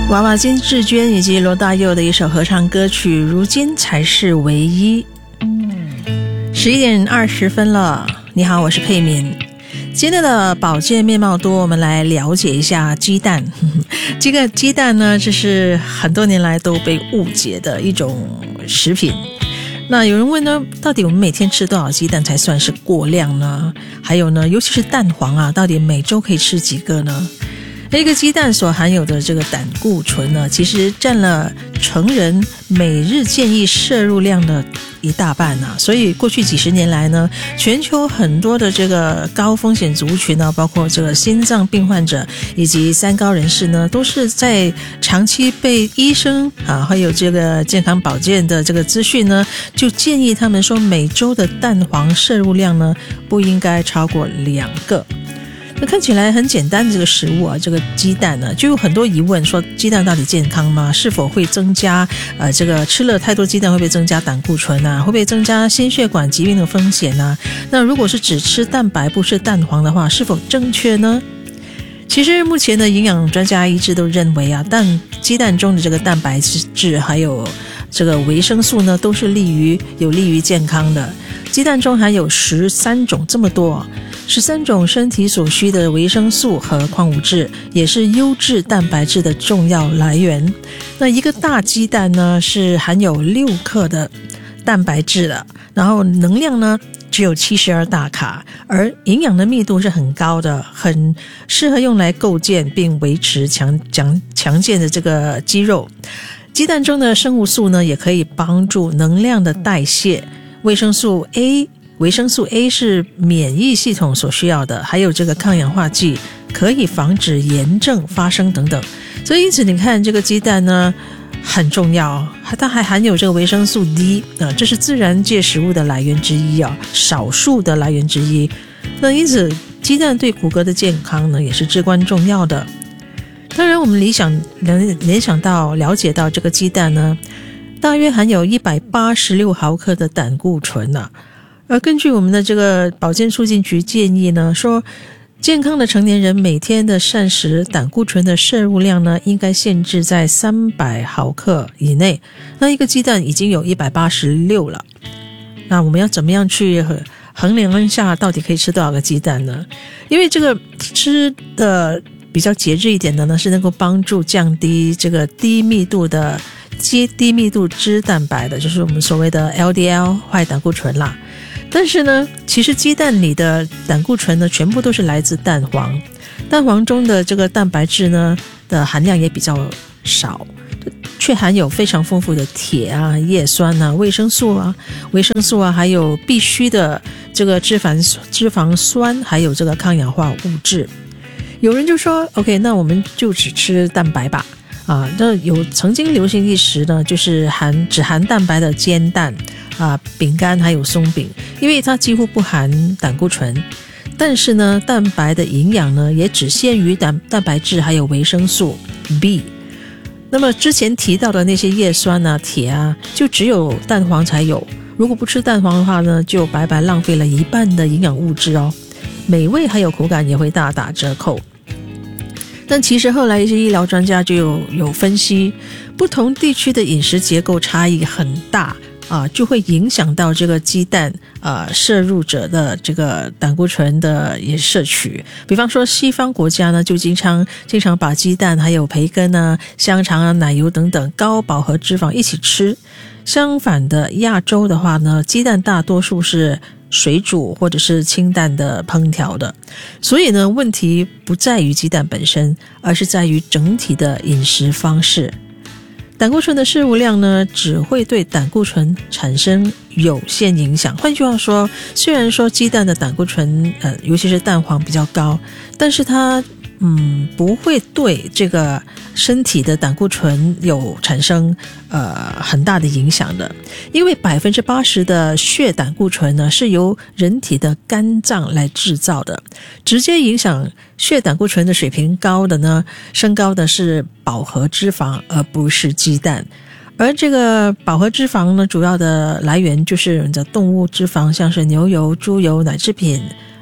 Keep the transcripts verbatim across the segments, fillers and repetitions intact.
娃娃金志娟以及罗大佑的一首合唱歌曲《如今才是唯一》。十一点二十分了，你好，我是佩敏。今天的保健面貌多，我们来了解一下鸡蛋。这个鸡蛋呢，这是很多年来都被误解的一种食品。那有人问呢，到底我们每天吃多少鸡蛋才算是过量呢？还有呢，尤其是蛋黄啊，到底每周可以吃几个呢？一个鸡蛋所含有的这个胆固醇呢，其实占了成人每日建议摄入量的一大半啊。所以过去几十年来呢，全球很多的这个高风险族群呢，包括这个心脏病患者以及三高人士呢，都是在长期被医生啊，还有这个健康保健的这个资讯呢，就建议他们说每周的蛋黄摄入量呢，不应该超过两个。那看起来很简单的这个食物啊，这个鸡蛋呢，就有很多疑问，说鸡蛋到底健康吗？是否会增加呃这个吃了太多鸡蛋会不会增加胆固醇啊？会不会增加心血管疾病的风险啊？那如果是只吃蛋白不吃蛋黄的话，是否正确呢？其实目前的营养专家一致都认为啊，蛋鸡蛋中的这个蛋白质还有这个维生素呢，都是利于有利于健康的。鸡蛋中含有十三种，这么多十三种身体所需的维生素和矿物质，也是优质蛋白质的重要来源。那一个大鸡蛋呢，是含有六克的蛋白质的，然后能量呢只有七十二大卡，而营养的密度是很高的，很适合用来构建并维持强强强健的这个肌肉。鸡蛋中的生物素呢，也可以帮助能量的代谢。维生素 A， 维生素 A 是免疫系统所需要的，还有这个抗氧化剂，可以防止炎症发生等等。所以因此你看这个鸡蛋呢很重要，它还含有这个维生素 D， 啊，这是自然界食物的来源之一啊，少数的来源之一。那因此鸡蛋对骨骼的健康呢也是至关重要的。当然我们理想能联想到了解到这个鸡蛋呢，大约含有一百八十六毫克的胆固醇啊。而根据我们的这个保健促进局建议呢，说健康的成年人每天的膳食胆固醇的摄入量呢，应该限制在三百毫克以内。那一个鸡蛋已经有一百八十六了，那我们要怎么样去衡量一下到底可以吃多少个鸡蛋呢？因为这个吃的比较节制一点的呢，是能够帮助降低这个低密度的低密度脂蛋白的，就是我们所谓的 L D L 坏胆固醇啦。但是呢，其实鸡蛋里的胆固醇呢，全部都是来自蛋黄，蛋黄中的这个蛋白质呢的含量也比较少，却含有非常丰富的铁啊、叶酸啊、维生素啊、维生素啊，还有必须的这个脂肪脂肪酸，还有这个抗氧化物质。有人就说 OK， 那我们就只吃蛋白吧啊，那有曾经流行一时呢，就是含只含蛋白的煎蛋啊、饼干还有松饼，因为它几乎不含胆固醇。但是呢，蛋白的营养呢，也只限于蛋蛋白质还有维生素 B。那么之前提到的那些叶酸啊、铁啊，就只有蛋黄才有。如果不吃蛋黄的话呢，就白白浪费了一半的营养物质哦，美味还有口感也会大打折扣。但其实后来一些医疗专家就有有分析，不同地区的饮食结构差异很大啊，就会影响到这个鸡蛋啊摄入者的这个胆固醇的也摄取。比方说西方国家呢，就经常经常把鸡蛋还有培根啊、香肠啊、奶油等等高饱和脂肪一起吃。相反的，亚洲的话呢，鸡蛋大多数是水煮或者是清淡的烹调的。所以呢，问题不在于鸡蛋本身，而是在于整体的饮食方式。胆固醇的摄入量呢，只会对胆固醇产生有限影响。换句话说，虽然说鸡蛋的胆固醇呃，尤其是蛋黄比较高，但是它嗯不会对这个身体的胆固醇有产生呃很大的影响的。因为 百分之八十 的血胆固醇呢，是由人体的肝脏来制造的。直接影响血胆固醇的水平高的呢，升高的是饱和脂肪，而不是鸡蛋。而这个饱和脂肪呢，主要的来源就是动物脂肪，像是牛油、猪油、奶制品、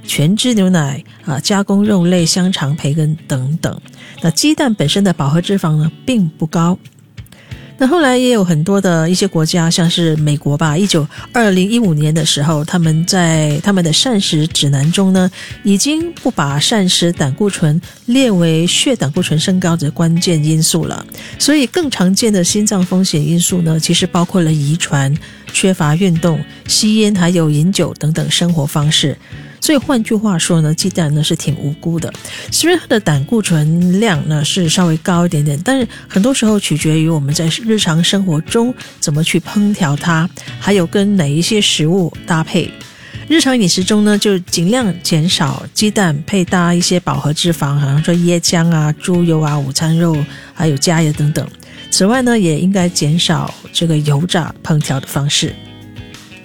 全脂牛奶啊、加工肉类、香肠、培根等等。那鸡蛋本身的饱和脂肪呢并不高。那后来也有很多的一些国家，像是美国吧，一九二零一五年的时候，他们在他们的膳食指南中呢，已经不把膳食胆固醇列为血胆固醇升高的关键因素了。所以更常见的心脏风险因素呢，其实包括了遗传、缺乏运动、吸烟还有饮酒等等生活方式。所以换句话说呢，鸡蛋呢是挺无辜的。虽然它的胆固醇量呢是稍微高一点点，但是很多时候取决于我们在日常生活中怎么去烹调它，还有跟哪一些食物搭配。日常饮食中呢，就尽量减少鸡蛋配搭一些饱和脂肪，好像说椰浆啊、猪油啊、午餐肉还有加油等等。此外呢，也应该减少这个油炸烹调的方式。